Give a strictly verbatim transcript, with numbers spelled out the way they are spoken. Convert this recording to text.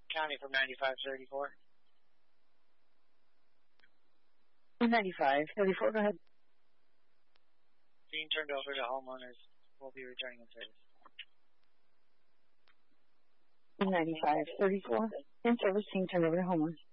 County from ninety-five thirty-four. ninety-five thirty-four, go ahead. Being turned over to homeowners. We'll be returning in service. ninety-five thirty-four. In service, being turned over to homeowners.